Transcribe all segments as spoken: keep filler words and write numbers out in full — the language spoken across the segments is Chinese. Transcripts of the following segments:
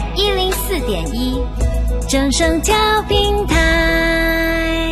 一零四点一，正声调平台。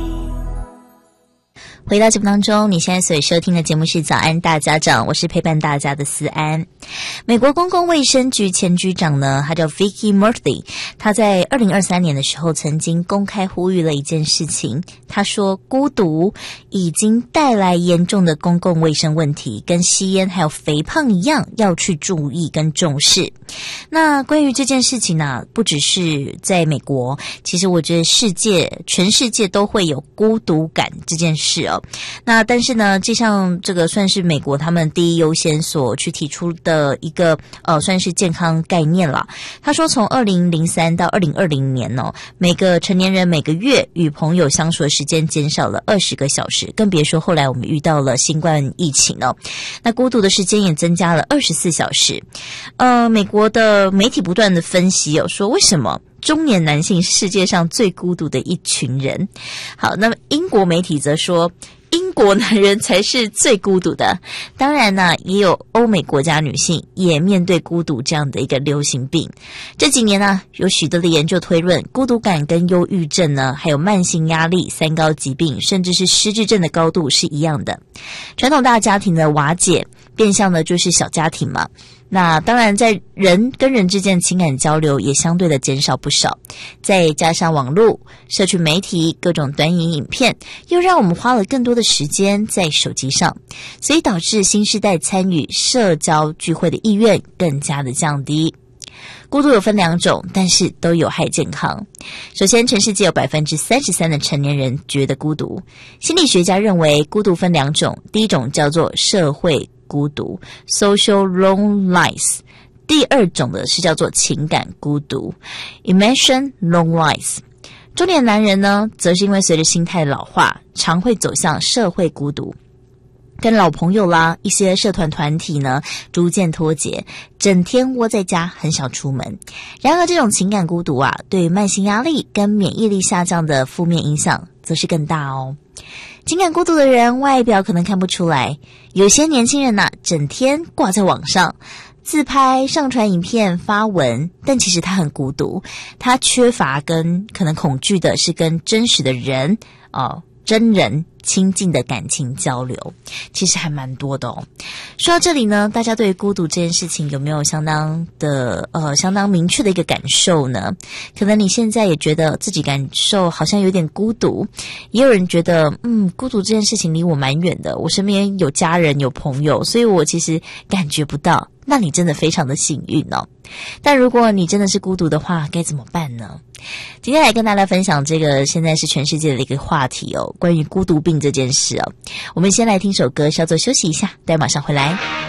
回到节目当中，你现在所收听的节目是早安大家长，我是陪伴大家的思安。美国公共卫生局前局长呢，他叫 Vicky Murphy， 他在二零二三年的时候曾经公开呼吁了一件事情，他说孤独已经带来严重的公共卫生问题，跟吸烟还有肥胖一样，要去注意跟重视。那关于这件事情呢，不只是在美国，其实我觉得世界全世界都会有孤独感这件事哦。那但是呢，这项这个算是美国他们第一优先所去提出的一个呃，算是健康概念啦。他说从二零零三到二零二零年哦，每个成年人每个月与朋友相处的时间减少了二十个小时，更别说后来我们遇到了新冠疫情哦。那孤独的时间也增加了二十四小时。呃，美国的媒体不断的分析有、哦、说为什么中年男性是世界上最孤独的一群人。好，那么英国媒体则说英国男人才是最孤独的。当然呢，也有欧美国家女性也面对孤独这样的一个流行病。这几年呢，有许多的研究推论，孤独感跟忧郁症呢，还有慢性压力、三高疾病，甚至是失智症的高度是一样的。传统大家庭的瓦解，变相的就是小家庭嘛。那当然在人跟人之间情感交流也相对的减少不少，再加上网络、社群媒体、各种短影影片，又让我们花了更多的时间在手机上，所以导致新世代参与社交聚会的意愿更加的降低。孤独有分两种，但是都有害健康。首先，全世界有 百分之三十三 的成年人觉得孤独。心理学家认为孤独分两种，第一种叫做社会孤独 social loneliness， 第二种的是叫做情感孤独 emotion loneliness。 中年男人呢，则是因为随着心态老化，常会走向社会孤独，跟老朋友啦，一些社团团体呢逐渐脱节，整天窝在家，很少出门。然而这种情感孤独啊，对慢性压力跟免疫力下降的负面影响则是更大哦。情感孤独的人外表可能看不出来，有些年轻人呐、啊，整天挂在网上自拍、上传影片、发文，但其实他很孤独，他缺乏跟可能恐惧的是跟真实的人哦，真人亲近的感情交流，其实还蛮多的哦。说到这里呢，大家对于孤独这件事情有没有相当的呃相当明确的一个感受呢？可能你现在也觉得自己感受好像有点孤独，也有人觉得嗯孤独这件事情离我蛮远的，我身边有家人有朋友，所以我其实感觉不到。那你真的非常的幸运哦。但如果你真的是孤独的话，该怎么办呢？今天来跟大家分享这个现在是全世界的一个话题哦，关于孤独病这件事哦。我们先来听首歌，稍作休息一下，待马上回来。